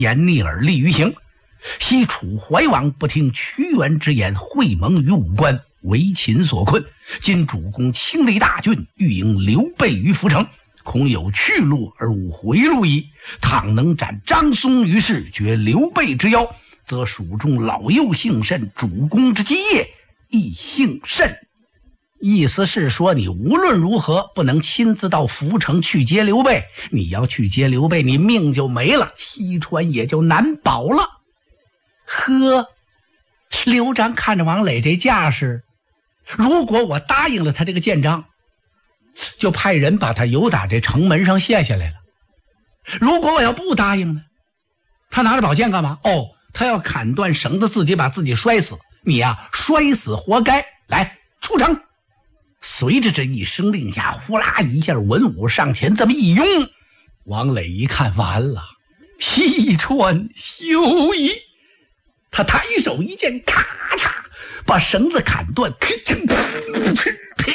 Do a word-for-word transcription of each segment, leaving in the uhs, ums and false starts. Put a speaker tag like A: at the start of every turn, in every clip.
A: 言逆耳利于行。西楚怀王不听屈原之言，会盟于武关，为秦所困。今主公亲离大军，欲迎刘备于涪城，恐有去路而无回路矣。倘能斩张松于市，绝刘备之妖，则蜀中老幼幸甚，主公之基业亦幸甚。意思是说，你无论如何不能亲自到涪城去接刘备，你要去接刘备，你命就没了，西川也就难保了。呵，刘璋看着王磊这架势，如果我答应了他这个建章，就派人把他由打这城门上卸下来了。如果我要不答应呢，他拿着宝剑干嘛？哦，他要砍断绳子，自己把自己摔死。你呀、啊，摔死活该！来，出城！随着这一声令下，呼啦一下，文武上前这么一拥，王磊一看，完了，西川休矣。他抬手一剑，咔嚓把绳子砍断，咔嚓啪！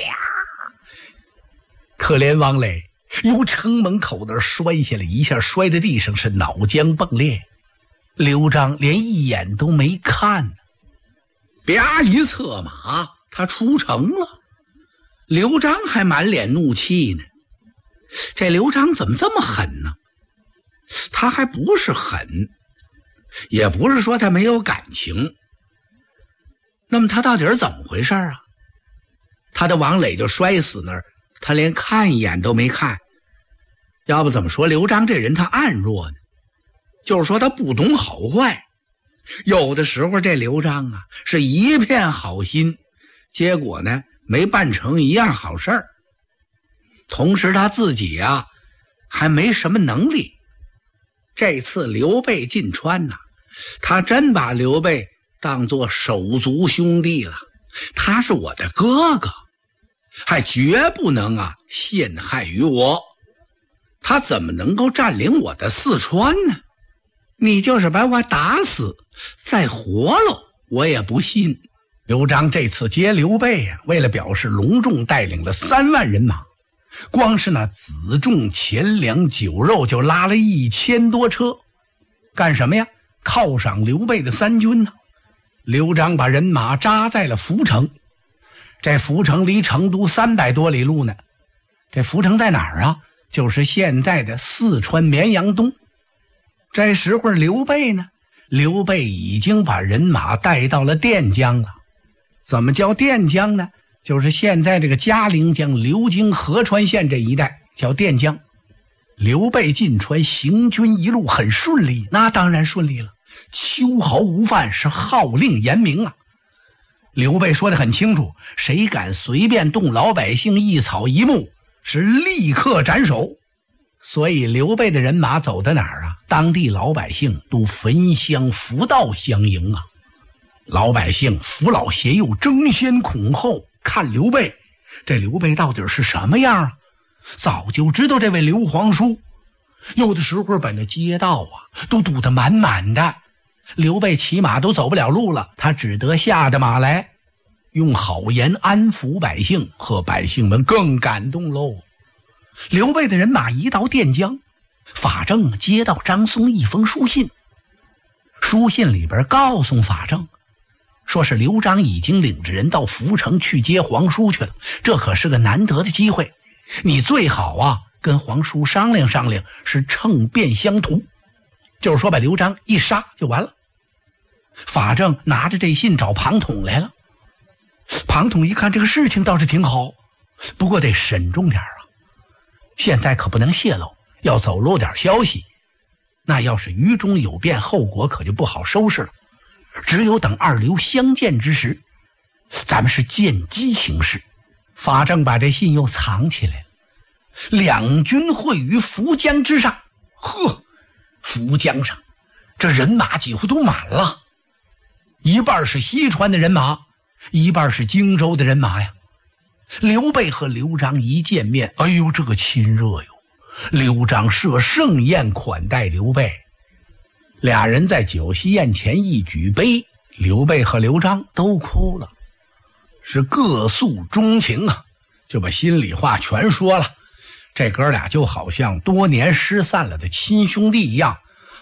A: 可怜王磊由城门口那摔下来，一下摔在地上，是脑浆迸裂。刘璋连一眼都没看，啪一策马，他出城了。刘璋还满脸怒气呢。这刘璋怎么这么狠呢？他还不是狠，也不是说他没有感情，那么他到底是怎么回事啊？他的王磊就摔死那儿，他连看一眼都没看。要不怎么说刘璋这人他暗弱呢？就是说他不懂好坏。有的时候这刘璋啊是一片好心，结果呢没办成一样好事儿。同时他自己啊还没什么能力。这次刘备进川呐、啊，他真把刘备当作手足兄弟了，他是我的哥哥，还绝不能啊陷害于我。他怎么能够占领我的四川呢？你就是把我打死再活了，我也不信。刘璋这次接刘备啊，为了表示隆重，带领了三万人马，光是那辎重钱粮酒肉就拉了一千多车。干什么呀？犒赏刘备的三军呢。刘璋把人马扎在了涪城，这涪城离成都三百多里路呢。这涪城在哪儿啊？就是现在的四川绵阳东。这时候刘备呢，刘备已经把人马带到了垫江了。怎么叫垫江呢？就是现在这个嘉陵江流经合川县这一带叫垫江。刘备进川行军一路很顺利，那当然顺利了，秋毫无犯，是号令严明啊。刘备说得很清楚，谁敢随便动老百姓一草一木，是立刻斩首。所以刘备的人马走到哪儿啊，当地老百姓都焚香扶道相迎啊。老百姓扶老携幼，争先恐后看刘备。这刘备到底是什么样啊？早就知道这位刘皇叔，有的时候把那街道啊都堵得满满的，刘备骑马都走不了路了，他只得下的马来，用好言安抚百姓，和百姓们更感动喽。刘备的人马一到垫江，法正接到张松一封书信，书信里边告诉法正，说是刘璋已经领着人到涪城去接皇叔去了，这可是个难得的机会，你最好啊跟皇叔商量商量，是乘变相图，就是说把刘璋一杀就完了。法正拿着这信找庞统来了，庞统一看这个事情倒是挺好，不过得慎重点啊，现在可不能泄露，要走漏点消息，那要是于中有变，后果可就不好收拾了。只有等二刘相见之时，咱们是见机行事。法正把这信又藏起来了。两军会于涪江之上，呵，涪江上这人马几乎都满了，一半是西川的人马，一半是荆州的人马呀。刘备和刘璋一见面，哎呦，这个亲热哟！刘璋设盛宴款待刘备，俩人在酒席宴前一举杯，刘备和刘璋都哭了，是各诉衷情啊，就把心里话全说了。这哥俩就好像多年失散了的亲兄弟一样，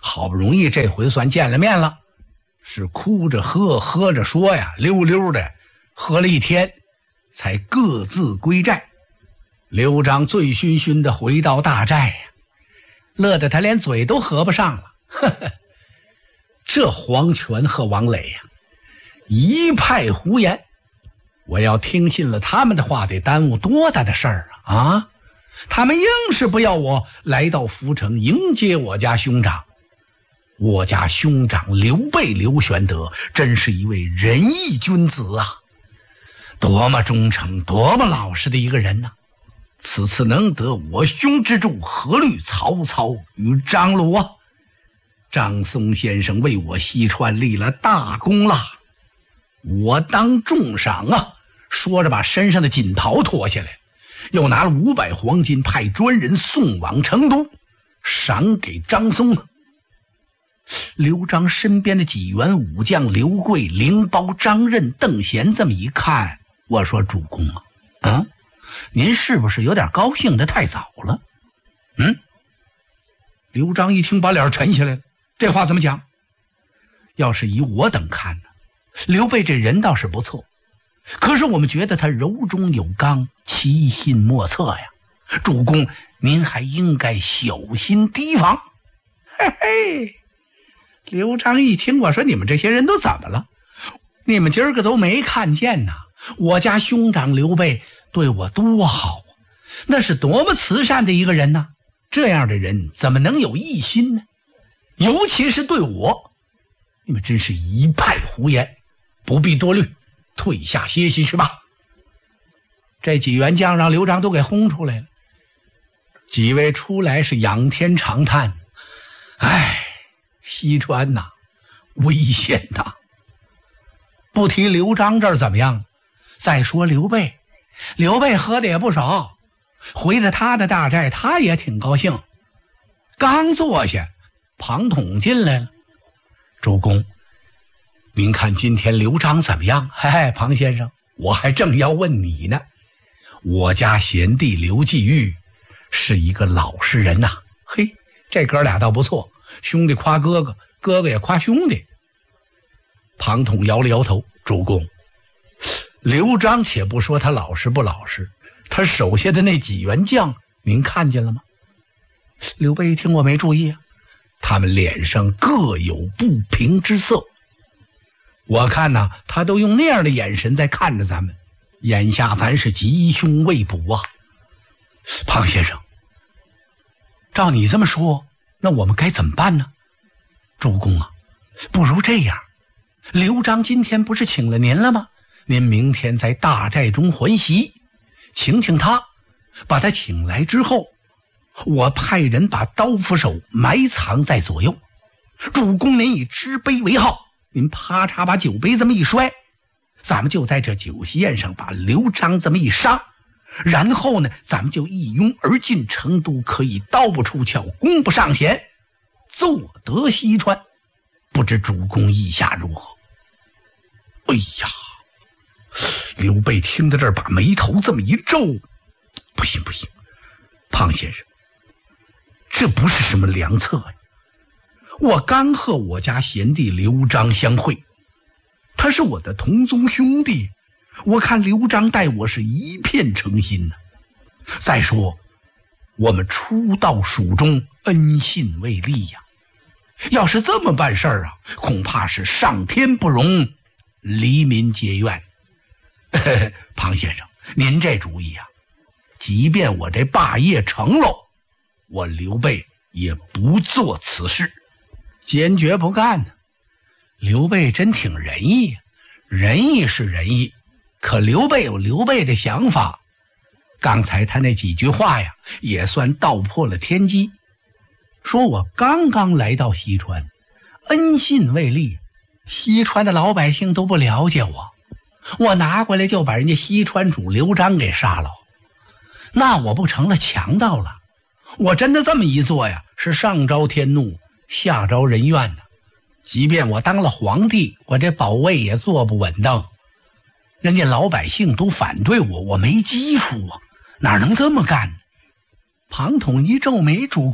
A: 好不容易这回算见了面了，是哭着喝，喝着说呀，溜溜的喝了一天，才各自归寨。刘璋醉醺醺的回到大寨呀，乐得他连嘴都合不上了。呵呵，这黄权和王磊呀，一派胡言，我要听信了他们的话，得耽误多大的事儿啊！啊，他们硬是不要我来到涪城迎接我家兄长。我家兄长刘备刘玄德真是一位仁义君子啊，多么忠诚多么老实的一个人呢、啊！此次能得我兄之助，何虑曹操与张鲁啊？张松先生为我西川立了大功了，我当重赏啊！说着把身上的锦袍脱下来，又拿了五百黄金派专人送往成都，赏给张松。刘璋身边的几员武将刘贵、凌包、张任、邓贤这么一看，我说主公啊，啊，您是不是有点高兴的太早了？嗯，刘璋一听把脸沉下来了，这话怎么讲？要是以我等看呢，刘备这人倒是不错，可是我们觉得他柔中有刚，其心莫测呀。主公您还应该小心提防。嘿嘿，刘璋一听我说，你们这些人都怎么了？你们今儿个都没看见呐，我家兄长刘备对我多好啊，那是多么慈善的一个人呐！这样的人怎么能有异心呢？尤其是对我，你们真是一派胡言，不必多虑，退下歇息去吧。这几员将让刘璋都给轰出来了，几位出来是仰天长叹，哎，西川呐，危险呐！不提刘璋这儿怎么样？再说刘备，刘备喝的也不少，回到他的大寨，他也挺高兴。刚坐下，庞统进来了。主公，您看今天刘璋怎么样？嘿嘿，庞先生，我还正要问你呢。我家贤弟刘季玉是一个老实人呐、啊。嘿，这哥俩倒不错，兄弟夸哥哥，哥哥也夸兄弟。庞统摇了摇头，主公，刘璋且不说他老实不老实，他手下的那几员将您看见了吗？刘备一听，我没注意啊，他们脸上各有不平之色。我看呐、啊，他都用那样的眼神在看着咱们，眼下咱是吉凶未卜啊。庞先生，照你这么说，那我们该怎么办呢？主公啊，不如这样，刘璋今天不是请了您了吗？您明天在大寨中还席，请请他，把他请来之后，我派人把刀斧手埋藏在左右。主公您以执杯为号，您啪嚓把酒杯这么一摔，咱们就在这酒席宴上把刘璋这么一杀，然后呢，咱们就一拥而进成都，可以刀不出鞘，弓不上弦，坐得西川。不知主公意下如何？哎呀，刘备听到这儿，把眉头这么一皱，不行不行，庞先生，这不是什么良策呀！我刚和我家贤弟刘璋相会，他是我的同宗兄弟，我看刘璋待我是一片诚心呢、啊。再说，我们初到蜀中，恩信未立呀，要是这么办事儿啊，恐怕是上天不容，黎民皆怨。庞先生，您这主意啊，即便我这霸业成了，我刘备也不做此事，坚决不干呢。刘备真挺仁义，仁义是仁义，可刘备有刘备的想法。刚才他那几句话呀，也算道破了天机。说我刚刚来到西川，恩信未立，西川的老百姓都不了解我，我拿过来就把人家西川主刘璋给杀了，那我不成了强盗了？我真的这么一做呀，是上招天怒，下招人怨呢。即便我当了皇帝，我这保卫也坐不稳当，人家老百姓都反对我，我没基础啊，哪能这么干呢？庞统一皱眉，主公，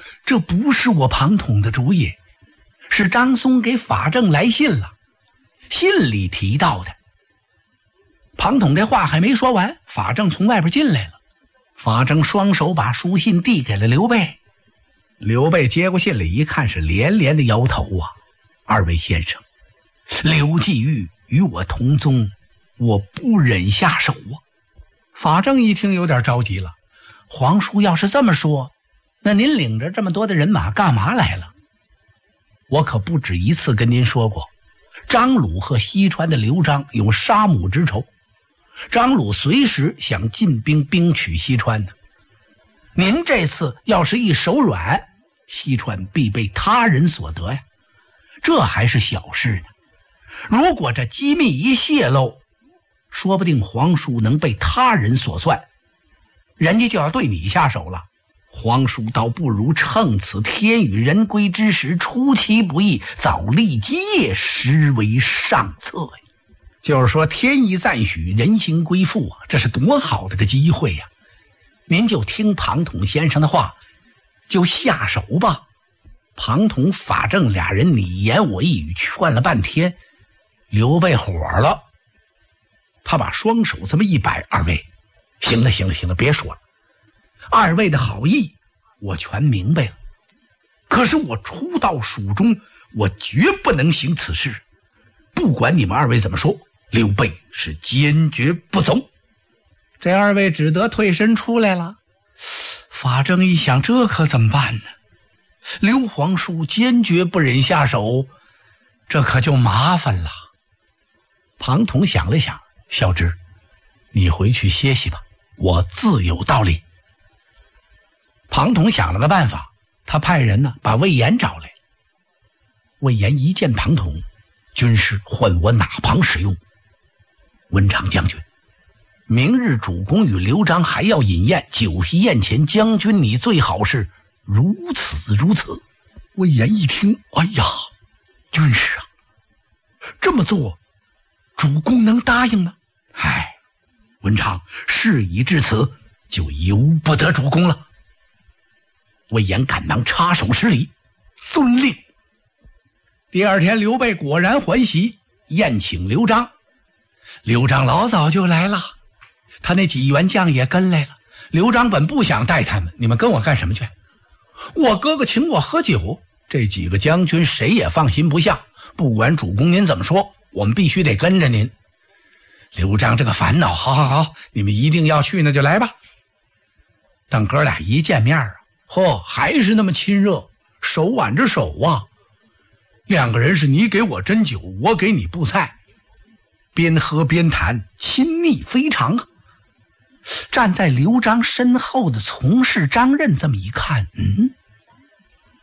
A: 这不是我庞统的主意，是张松给法正来信了，信里提到的。庞统这话还没说完，法正从外边进来了。法正双手把书信递给了刘备。刘备接过信来一看，是连连的摇头啊。二位先生，刘季玉与我同宗，我不忍下手啊。法正一听有点着急了，皇叔要是这么说，那您领着这么多的人马干嘛来了？我可不止一次跟您说过，张鲁和西川的刘璋有杀母之仇，张鲁随时想进兵兵取西川呢。您这次要是一手软，西川必被他人所得呀，这还是小事呢。如果这机密一泄露，说不定皇叔能被他人所算，人家就要对你下手了。皇叔倒不如趁此天与人归之时，出其不意，早立基业，实为上策呀。就是说天意赞许，人心归附啊，这是多好的个机会呀！您就听庞统先生的话，就下手吧。庞统、法正俩人你言我一语，劝了半天，刘备火了，他把双手这么一摆，二位，行了行了行了，别说了，二位的好意我全明白了，可是我初到蜀中，我绝不能行此事，不管你们二位怎么说，刘备是坚决不走。这二位只得退身出来了。法正一想，这可怎么办呢？刘皇叔坚决不忍下手，这可就麻烦了。庞统想了想，孝之，你回去歇息吧，我自有道理。庞统想了个办法，他派人呢把魏延找来。魏延一见庞统，军师换我哪旁使用？文长将军，明日主公与刘璋还要饮宴，酒席宴前，将军你最好是如此如此。魏延一听，哎呀，军师啊，这么做主公能答应吗？唉，文长，事已至此，就由不得主公了。魏延赶忙插手施礼，遵令。第二天，刘备果然还席，宴请刘璋。刘璋老早就来了，他那几员将也跟来了。刘璋本不想带他们，你们跟我干什么去？我哥哥请我喝酒，这几个将军谁也放心不下，不管主公您怎么说，我们必须得跟着您。刘璋这个烦恼，好好好，你们一定要去，那就来吧。等哥俩一见面啊，嚯，还是那么亲热，手挽着手啊。两个人是你给我斟酒，我给你布菜，边喝边谈，亲昵非常啊。站在刘璋身后的从事张任这么一看，嗯，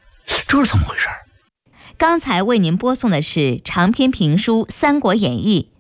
A: 这是怎么回事？
B: 刚才为您播送的是长篇评书《三国演义》，